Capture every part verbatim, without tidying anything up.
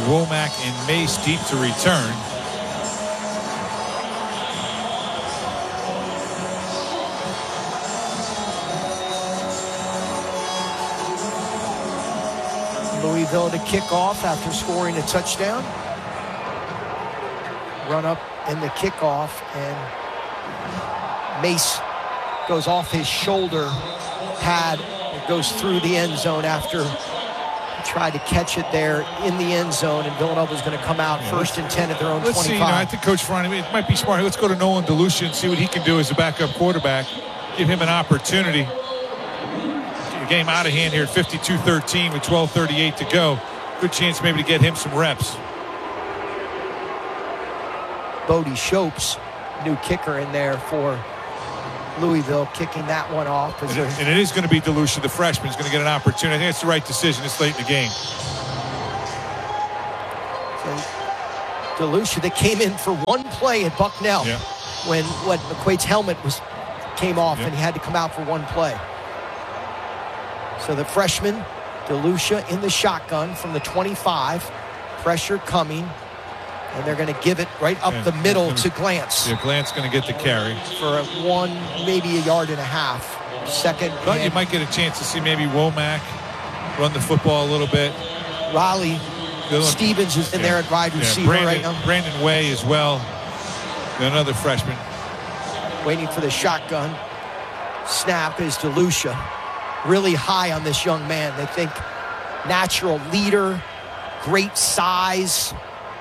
Womack and Mace deep to return. Louisville to kick off after scoring a touchdown. Run up in the kickoff, and Mace goes off his shoulder pad. It goes through the end zone after he tried to catch it there in the end zone, and Villanova's going to come out yeah, first and ten at their own let's twenty-five. See, you know, I think Coach Ferrani, it might be smart. Let's go to Nolan DeLucia and see what he can do as a backup quarterback. Give him an opportunity. The game out of hand here at fifty-two thirteen with twelve thirty-eight to go. Good chance maybe to get him some reps. Bodie Shopes, new kicker in there for Louisville, kicking that one off. And it, and it is going to be DeLucia, the freshman, is going to get an opportunity. I think it's the right decision this late in the game. So DeLucia, that came in for one play at Bucknell yeah. when what McQuaid's helmet was came off yeah. and he had to come out for one play. So the freshman, DeLucia, in the shotgun from the twenty-five. Pressure coming. And they're going to give it right up yeah, the middle gonna, to Glantz. Yeah, Glantz going to get the carry. For a one, maybe a yard and a half. Second. But you might get a chance to see maybe Womack run the football a little bit. Raleigh Stevens is in yeah. there at wide receiver yeah, Brandon, right now. Brandon Way as well. Another freshman. Waiting for the shotgun. Snap is DeLucia. Really high on this young man. They think natural leader, great size.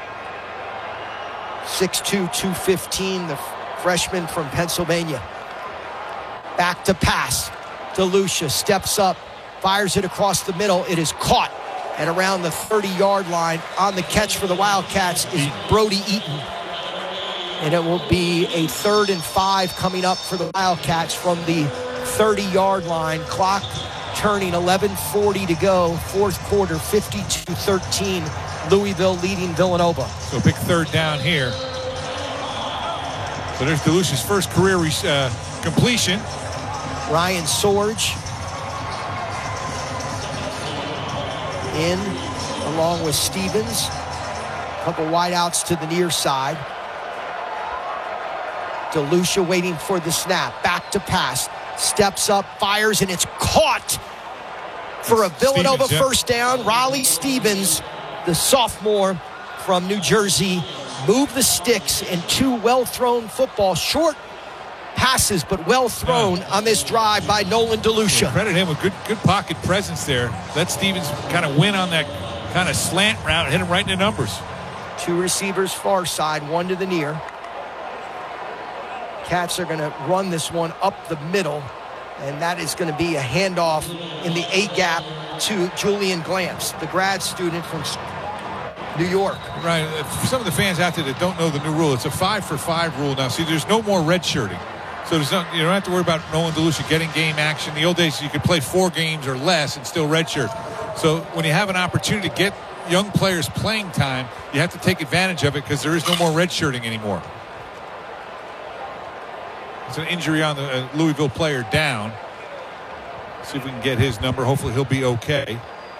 six two, two fifteen, the freshman from Pennsylvania. Back to pass. DeLucia steps up, fires it across the middle. It is caught. And around the thirty-yard line on the catch for the Wildcats is Brody Eaton. And it will be a third and five coming up for the Wildcats from the thirty-yard line. Clock turning, eleven forty to go. Fourth quarter, fifty-two thirteen. Louisville leading Villanova. So big third down here. So there's DeLucia's first career uh, completion. Ryan Sorge in along with Stevens. A couple wideouts to the near side. DeLucia waiting for the snap. Back to pass. Steps up, fires, and it's caught for a Villanova Stevens, yeah. first down. Raleigh Stevens, the sophomore from New Jersey, moved the sticks and two well-thrown football, short passes, but well thrown yeah. on this drive by Nolan DeLucia. Yeah, credit him with good good pocket presence there. Let Stevens kind of win on that kind of slant route, hit him right in the numbers. Two receivers far side, one to the near. Cats are going to run this one up the middle, and that is going to be a handoff in the A-gap to Julian Glantz, the grad student from New York. Right. For some of the fans out there that don't know the new rule, it's a five for five rule now. See, there's no more redshirting. So there's no, you don't have to worry about Nolan DeLucia getting game action. The old days, you could play four games or less and still redshirt. So when you have an opportunity to get young players playing time, you have to take advantage of it because there is no more redshirting anymore. It's an injury on the uh, Louisville player down. See if we can get his number. Hopefully he'll be okay.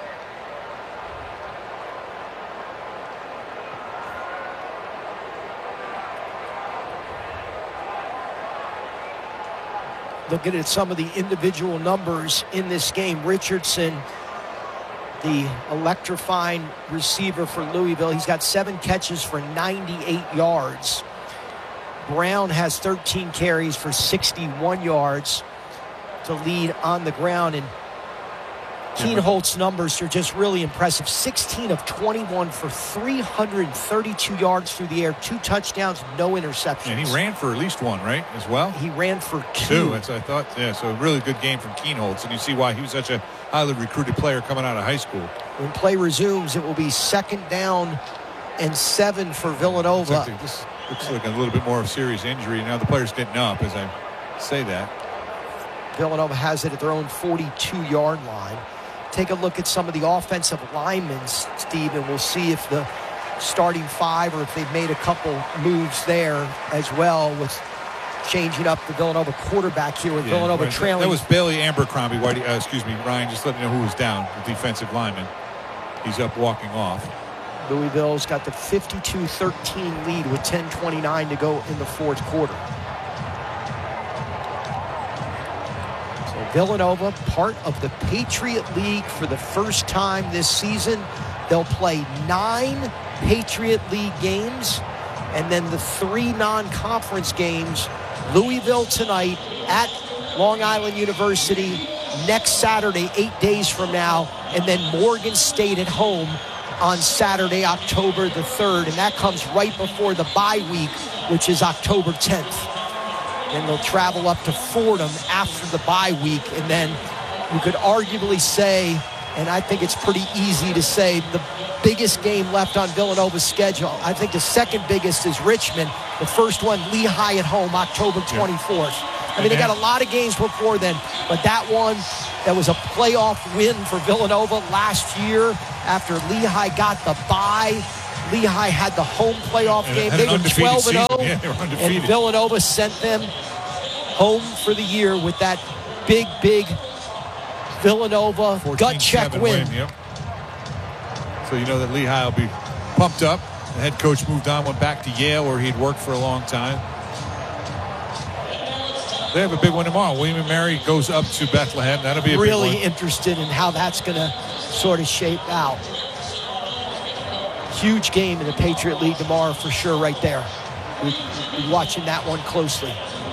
Looking at some of the individual numbers in this game, Richardson, the electrifying receiver for Louisville, he's got seven catches for ninety-eight yards. Brown has thirteen carries for sixty-one yards to lead on the ground. And Keenholtz's numbers are just really impressive. sixteen of twenty-one for three hundred thirty-two yards through the air, two touchdowns, no interceptions. And he ran for at least one, right, as well? He ran for two. Two, that's what I thought. Yeah, so a really good game from Keenholtz. And you see why he was such a highly recruited player coming out of high school. When play resumes, it will be second down and seven for Villanova. Like this looks like a little bit more of a serious injury. Now the player's getting up as I say that. Villanova has it at their own forty-two-yard line. Take a look at some of the offensive linemen, Steve, and we'll see if the starting five or if they've made a couple moves there as well with changing up the Villanova quarterback here with yeah, Villanova right. trailing. That was Bailey Abercrombie. Whitey, uh, excuse me, Ryan, just let me know who was down, the defensive lineman. He's up walking off. Louisville's got the fifty-two thirteen lead with ten twenty-nine to go in the fourth quarter. So Villanova, part of the Patriot League for the first time this season. They'll play nine Patriot League games, and then the three non-conference games. Louisville tonight at Long Island University next Saturday, eight days from now, and then Morgan State at home on Saturday, October the third, and that comes right before the bye week, which is October tenth. Then they'll travel up to Fordham after the bye week, and then you could arguably say, and I think it's pretty easy to say, the biggest game left on Villanova's schedule. I think the second biggest is Richmond. The first one, Lehigh at home, October twenty-fourth. I mean, they got a lot of games before then, but that one, that was a playoff win for Villanova last year after Lehigh got the bye. Lehigh had the home playoff game. They were twelve and oh, yeah, they were undefeated. And Villanova sent them home for the year with that big, big Villanova gut check win. win yep. So you know that Lehigh will be pumped up. The head coach moved on, went back to Yale, where he'd worked for a long time. They have a big one tomorrow. William and Mary goes up to Bethlehem. That'll be a really big one. Interested in how that's going to sort of shape out. Huge game in the Patriot League tomorrow for sure right there. We'll be watching that one closely.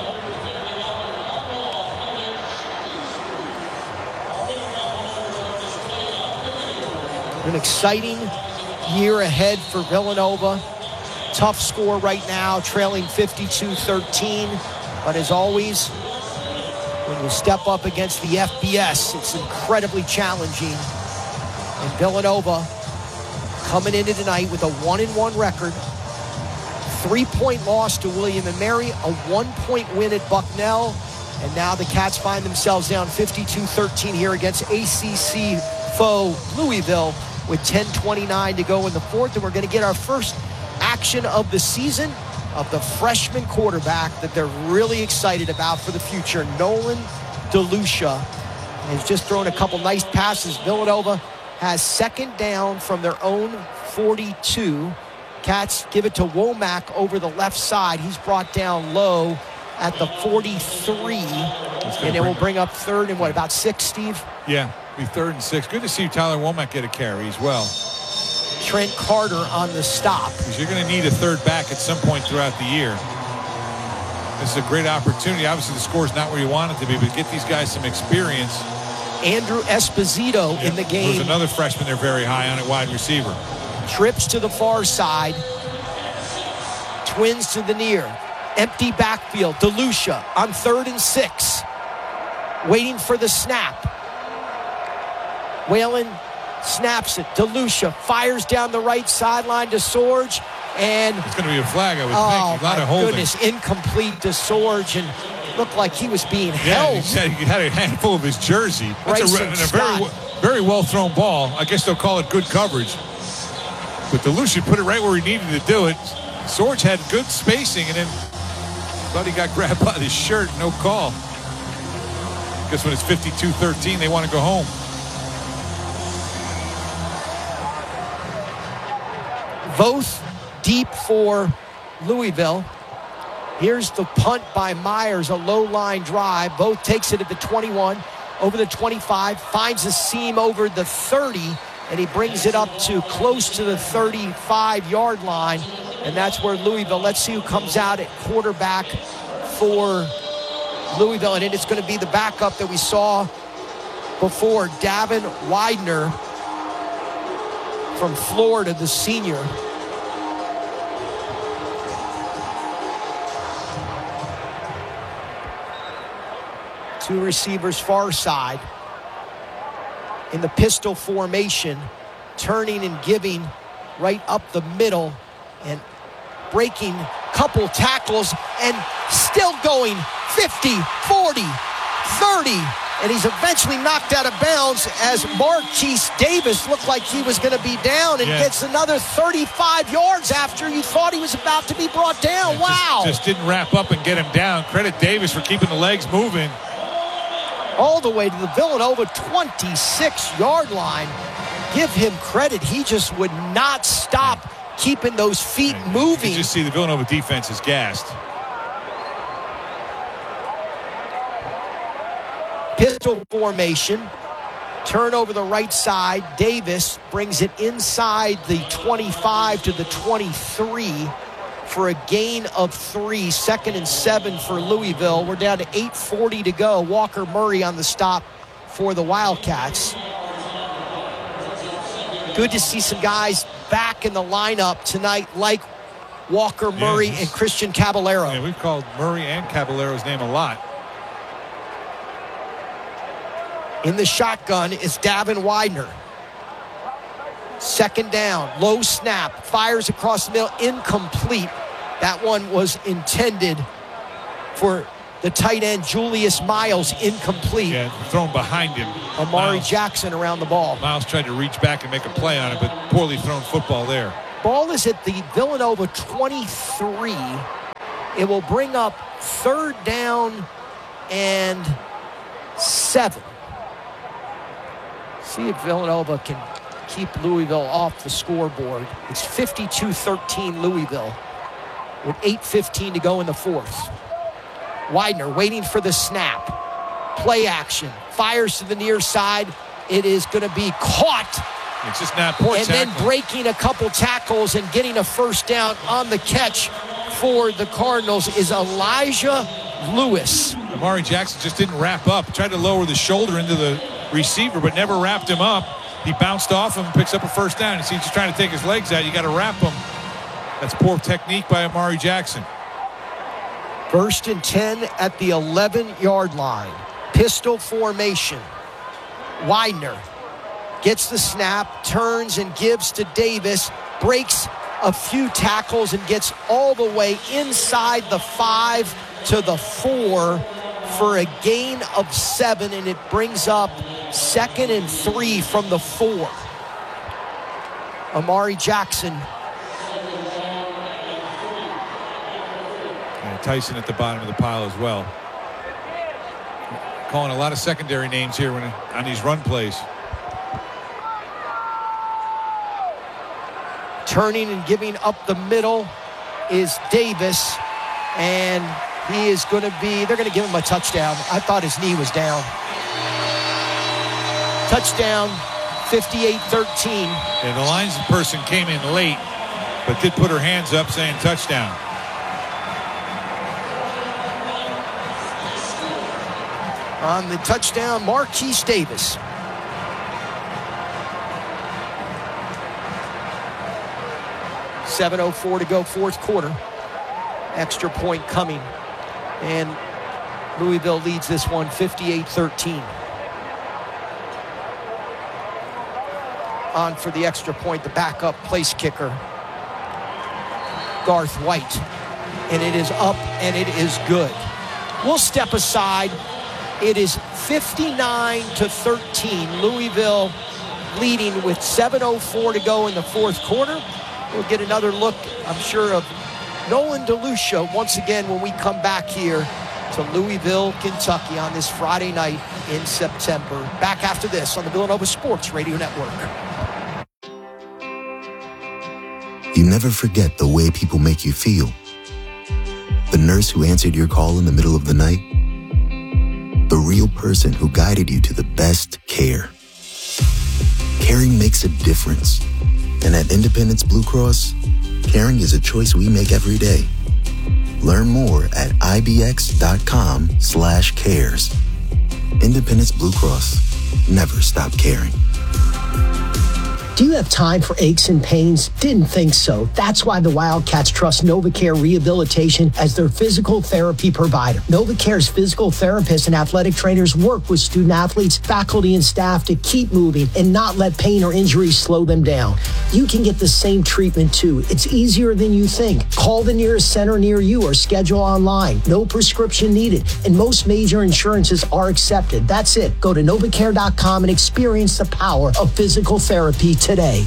An exciting year ahead for Villanova. Tough score right now, trailing fifty-two thirteen. But as always, when you step up against the F B S, it's incredibly challenging. And Villanova coming into tonight with a one and one record. Three-point loss to William and Mary, a one-point win at Bucknell. And now the Cats find themselves down fifty-two thirteen here against A C C foe Louisville with ten twenty-nine to go in the fourth. And we're going to get our first action of the season of the freshman quarterback that they're really excited about for the future, Nolan DeLucia. He's just thrown a couple nice passes. Villanova has second down from their own forty-two. Cats give it to Womack over the left side. He's brought down low at the forty-three. And it will bring up third and what, about six, Steve? Yeah, be third and six. Good to see Tyler Womack get a carry as well. Trent Carter on the stop. Because you're going to need a third back at some point throughout the year. This is a great opportunity. Obviously, the score's not where you want it to be, but get these guys some experience. Andrew Esposito yeah. in the game. There's another freshman they're very high on at wide receiver. Trips to the far side. Twins to the near. Empty backfield. DeLucia on third and six. Waiting for the snap. Whalen snaps it. DeLucia fires down the right sideline to Sorge. And it's going to be a flag, I would oh, think. A lot my of holding. goodness, incomplete to Sorge, and looked like he was being yeah, held. He said he had a handful of his jersey. That's a, a Scott. very, very well thrown ball. I guess they'll call it good coverage. But DeLucia put it right where he needed to do it. Sorge had good spacing, and then thought he got grabbed by the shirt. No call. I guess when it's fifty-two thirteen, they want to go home. Both deep for Louisville. Here's the punt by Myers, a low line drive. Both takes it at the twenty-one, over the twenty-five, finds a seam over the thirty, and he brings it up to close to the thirty-five yard line. And that's where Louisville, let's see who comes out at quarterback for Louisville. And it's going to be the backup that we saw before, Davin Widener from Florida, the senior. Two receivers far side in the pistol formation, turning and giving right up the middle and breaking couple tackles and still going fifty, forty, thirty. And he's eventually knocked out of bounds as Marquise Davis looked like he was going to be down and yeah. gets another thirty-five yards after you thought he was about to be brought down. Yeah, wow. Just, just didn't wrap up and get him down. Credit Davis for keeping the legs moving. All the way to the Villanova twenty-six yard line. give him credit. He just would not stop keeping those feet and moving. You just see the Villanova defense is gassed. Pistol formation. Turn over the right side. Davis brings it inside the twenty-five to the twenty-three for a gain of three. Second and seven for Louisville. We're down to eight forty to go. Walker Murray on the stop for the Wildcats. Good to see some guys back in the lineup tonight like Walker Murray yeah, and Christian Caballero. Yeah, we've called Murray and Caballero's name a lot. In the shotgun is Davin Widener. Second down, low snap, fires across the middle, incomplete. That one was intended for the tight end, Julius Miles, incomplete. Yeah, thrown behind him. Amari Miles, Jackson around the ball. Miles tried to reach back and make a play on it, but poorly thrown football there. Ball is at the Villanova twenty-three. It will bring up third down and seven. See if Villanova can keep Louisville off the scoreboard. It's fifty-two thirteen Louisville with eight fifteen to go in the fourth. Widener waiting for the snap. Play action. Fires to the near side. It is going to be caught. It's just not poor And tackling. then breaking a couple tackles and getting a first down on the catch for the Cardinals is Elijah Lewis. Amari Jackson just didn't wrap up. Tried to lower the shoulder into the receiver, but never wrapped him up. He bounced off him and picks up a first down. You see, he's just trying to take his legs out. You got to wrap him. That's poor technique by Amari Jackson. First and ten at the eleven-yard line. Pistol formation. Widener gets the snap, turns and gives to Davis, breaks a few tackles and gets all the way inside the five to the four for a gain of seven, and it brings up second and three from the four. Amari Jackson. And Tyson at the bottom of the pile as well. Calling a lot of secondary names here when, on these run plays. Turning and giving up the middle is Davis, and he is going to be, they're going to give him a touchdown. I thought his knee was down. Touchdown, fifty-eight thirteen. And the lines person came in late, but did put her hands up saying touchdown. On the touchdown, Marquise Davis. seven oh four to go, fourth quarter. Extra point coming. And Louisville leads this one fifty-eight thirteen. On for the extra point, the backup place kicker, Garth White. And it is up and it is good. We'll step aside. It is fifty-nine to thirteen. Louisville leading with seven oh four to go in the fourth quarter. We'll get another look, I'm sure, of Nolan DeLucia once again when we come back here to Louisville, Kentucky on this Friday night in September. Back after this on the Villanova Sports Radio Network. You never forget the way people make you feel. The nurse who answered your call in the middle of the night. The real person who guided you to the best care. Caring makes a difference. And at Independence Blue Cross, caring is a choice we make every day. Learn more at ibx.com slash cares. Independence Blue Cross. Never stop caring. Do you have time for aches and pains? Didn't think so. That's why the Wildcats trust NovaCare Rehabilitation as their physical therapy provider. NovaCare's physical therapists and athletic trainers work with student athletes, faculty, and staff to keep moving and not let pain or injuries slow them down. You can get the same treatment too. It's easier than you think. Call the nearest center near you or schedule online. No prescription needed, and most major insurances are accepted. That's it. Go to novacare dot com and experience the power of physical therapy today.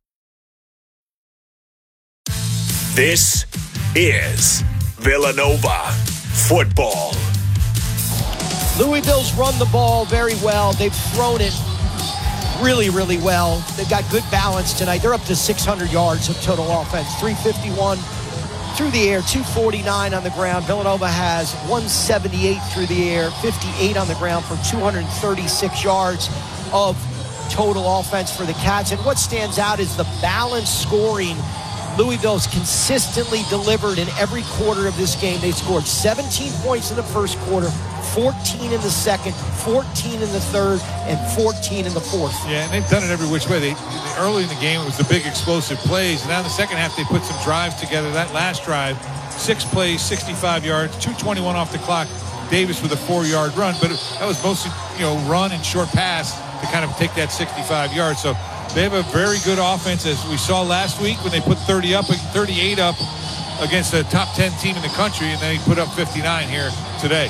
This is Villanova football. Louisville's run the ball very well. They've thrown it really, really well. They've got good balance tonight. They're up to six hundred yards of total offense, three fifty-one through the air, two forty-nine on the ground. Villanova has one seventy-eight through the air, fifty-eight on the ground for two hundred thirty-six yards of total offense for the Cats. And what stands out is the balanced scoring. Louisville's consistently delivered in every quarter of this game. They scored seventeen points in the first quarter, fourteen in the second, fourteen in the third, and fourteen in the fourth. Yeah, and they've done it every which way. They, early in the game, it was the big explosive plays. And now in the second half, they put some drives together. That last drive, six plays, sixty-five yards, two twenty-one off the clock. Davis with a four-yard run, but that was mostly, you know, run and short pass to kind of take that sixty-five yards. So they have a very good offense, as we saw last week when they put thirty up, thirty-eight up against a top ten team in the country, and then he put up fifty-nine here today.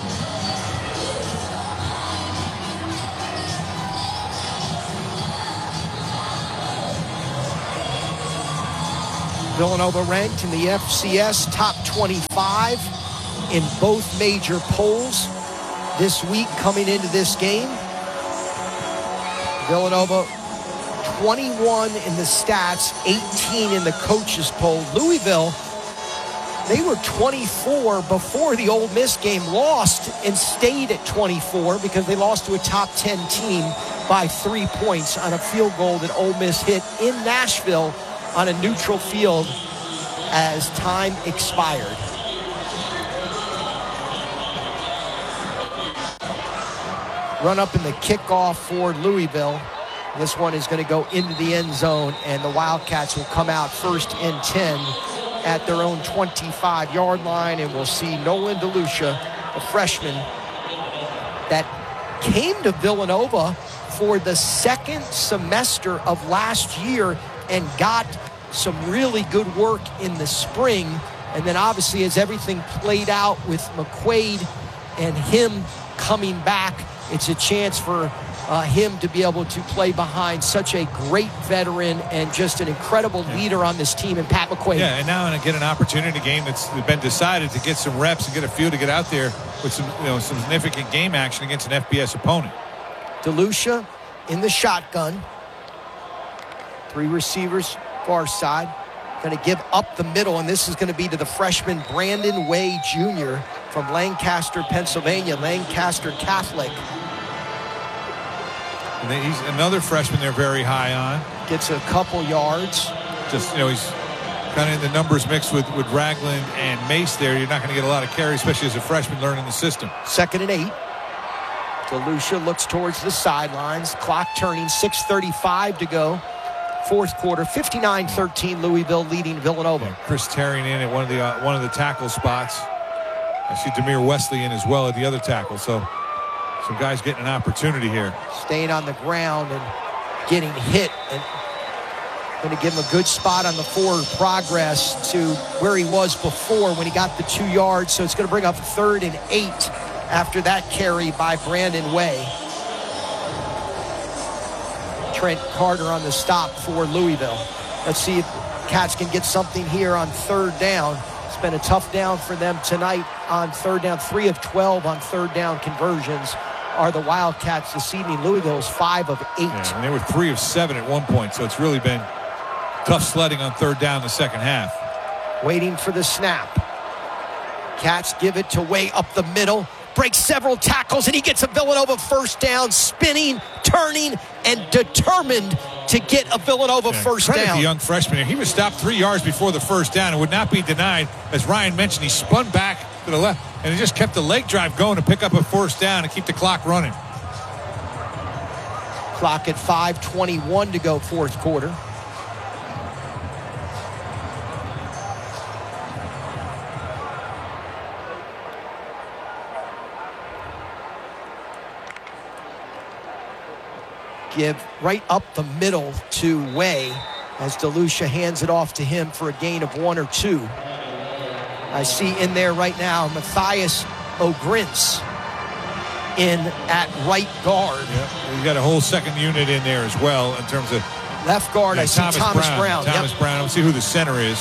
Villanova ranked in the F C S top twenty-five in both major polls this week coming into this game. Villanova twenty-one in the stats, eighteen in the coaches poll. Louisville, they were twenty-four before the Ole Miss game, lost and stayed at twenty-four because they lost to a top ten team by three points on a field goal that Ole Miss hit in Nashville on a neutral field as time expired. Run up in the kickoff for Louisville. This one is going to go into the end zone, and the Wildcats will come out first and ten at their own twenty-five-yard line, and we'll see Nolan DeLucia, a freshman that came to Villanova for the second semester of last year and got some really good work in the spring. And then obviously as everything played out with McQuaid and him coming back, it's a chance for uh, him to be able to play behind such a great veteran and just an incredible yeah. leader on this team in Pat McQuaid. Yeah, and now to get an opportunity game that's been decided to get some reps and get a few to get out there with some, you know, some significant game action against an F B S opponent. DeLucia in the shotgun. Three receivers, far side. Going to give up the middle, and this is going to be to the freshman Brandon Way Junior from Lancaster, Pennsylvania, Lancaster Catholic. And then he's another freshman they're very high on. Gets a couple yards. Just, you know, he's kind of in the numbers mixed with, with Ragland and Mace there. You're not going to get a lot of carry, especially as a freshman learning the system. Second and eight. DeLucia looks towards the sidelines. Clock turning, six thirty-five to go. Fourth quarter, fifty-nine thirteen, Louisville leading Villanova. Yeah, Chris Terring in at one of the uh, one of the tackle spots. I see Demir Wesley in as well at the other tackle. So some guys getting an opportunity here. Staying on the ground and getting hit, and going to give him a good spot on the forward progress to where he was before when he got the two yards. So it's going to bring up third and eight after that carry by Brandon Way. Trent Carter on the stop for Louisville. Let's see if Cats can get something here on third down. It's been a tough down for them tonight on third down. Three of twelve on third down conversions are the Wildcats this evening. Louisville's five of eight. Yeah, and they were three of seven at one point, so it's really been tough sledding on third down in the second half. Waiting for the snap. Cats give it to Way up the middle. Breaks several tackles, and he gets a Villanova first down, spinning, turning, and determined to get a Villanova yeah, first credit down. The young freshman here. He was stopped three yards before the first down and would not be denied. As Ryan mentioned, he spun back to the left, and he just kept the leg drive going to pick up a first down and keep the clock running. Clock at five twenty-one to go, fourth quarter. Give right up the middle to Way as DeLucia hands it off to him for a gain of one or two. I see in there right now Matthias O'Grintz in at right guard. Yep. You got a whole second unit in there as well in terms of left guard. Yeah, I see Thomas, Thomas Brown. Brown. Thomas yep. Brown. Let's see who the center is.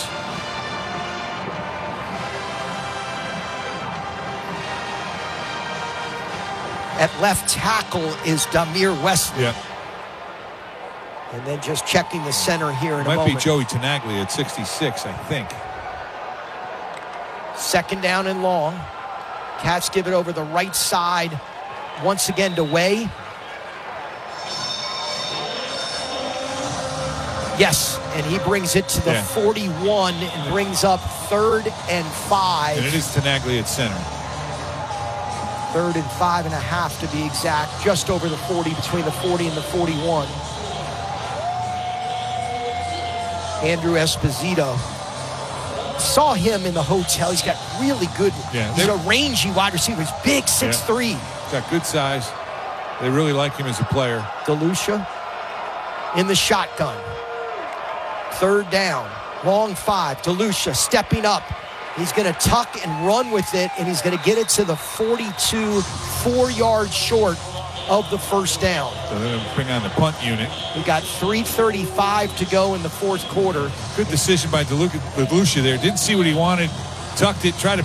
At left tackle is Demir Wesley. Yeah. And then just checking the center here in It a might moment. be Joey Tenaglia at sixty-six, I think. Second down and long. Cats give it over the right side once again to Way. Yes, and he brings it to the Yeah. forty-one and brings up third and five. And it is Tenaglia at center. Third and five and a half to be exact, just over the forty, between the forty and the forty-one. Andrew Esposito. Saw him in the hotel. He's got really good, Yeah, he's they- a rangy wide receiver. He's big, six three. Got good size. They really like him as a player. DeLucia in the shotgun. Third down, long five. DeLucia stepping up. He's going to tuck and run with it, and he's going to get it to the forty-two, four yards short of the first down. So they're going to bring on the punt unit. We got three thirty-five to go in the fourth quarter. Good decision by DeLuca, DeLucia there. Didn't see what he wanted. Tucked it, tried to